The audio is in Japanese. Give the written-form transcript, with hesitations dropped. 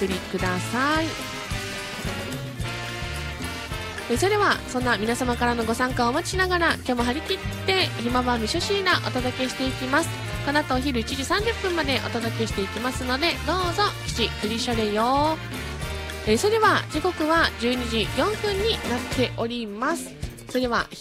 送りください。それではそんな皆様からのご参加をお待ちしながら、今日も張り切ってひまわみしょしーなお届けしていきます。この後お昼1時30分までお届けしていきますので、どうぞ吉くりしょれよ。それでは時刻は12時4分になっております。それでは